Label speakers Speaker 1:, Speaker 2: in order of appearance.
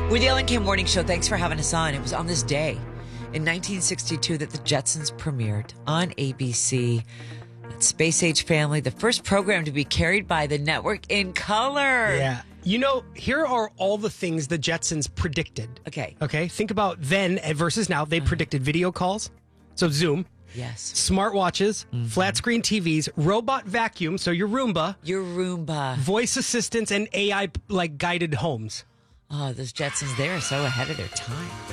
Speaker 1: We're the LNK Morning Show. Thanks for having us on. It was on this day in 1962 that the Jetsons premiered on ABC. That Space Age Family, the first program to be carried by the network in color.
Speaker 2: Yeah. You know, here are all the things the Jetsons predicted.
Speaker 1: Okay.
Speaker 2: Think about then versus now. They predicted video calls, so Zoom.
Speaker 1: Yes.
Speaker 2: Smartwatches, flat screen TVs, robot vacuum, so your Roomba, voice assistants, and AI like guided homes.
Speaker 1: Oh, those Jetsons, they are so ahead of their time.